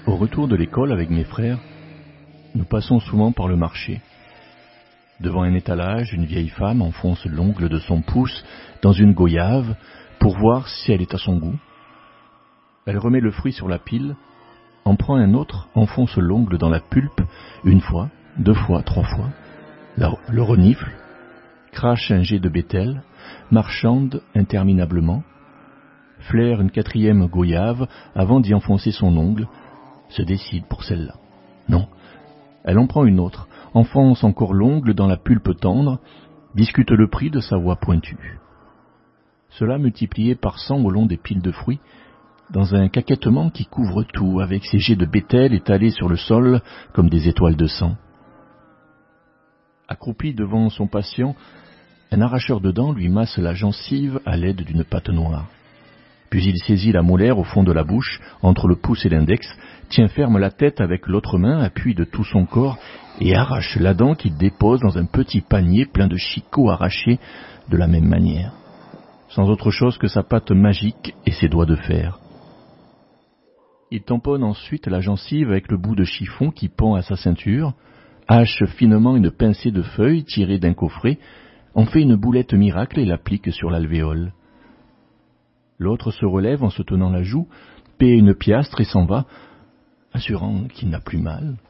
Au retour de l'école avec mes frères, nous passons souvent par le marché. Devant un étalage, une vieille femme enfonce l'ongle de son pouce dans une goyave pour voir si elle est à son goût. Elle remet le fruit sur la pile, en prend un autre, enfonce l'ongle dans la pulpe, une fois, 2 fois, 3 fois, le renifle, crache un jet de bétel, marchande interminablement, flaire une 4e goyave avant d'y enfoncer son ongle, se décide pour celle-là. Non, elle en prend une autre, enfonce encore l'ongle dans la pulpe tendre, discute le prix de sa voix pointue. Cela multiplié par 100 au long des piles de fruits, dans un caquettement qui couvre tout, avec ses jets de bétel étalés sur le sol comme des étoiles de sang. Accroupi devant son patient, un arracheur de dents lui masse la gencive à l'aide d'une pâte noire. Puis il saisit la molaire au fond de la bouche, entre le pouce et l'index, tient ferme la tête avec l'autre main, appuie de tout son corps et arrache la dent qu'il dépose dans un petit panier plein de chicots arrachés de la même manière, sans autre chose que sa pâte magique et ses doigts de fer. Il tamponne ensuite la gencive avec le bout de chiffon qui pend à sa ceinture, hache finement une pincée de feuilles tirée d'un coffret, en fait une boulette miracle et l'applique sur l'alvéole. L'autre se relève en se tenant la joue, paie une piastre et s'en va, assurant qu'il n'a plus mal.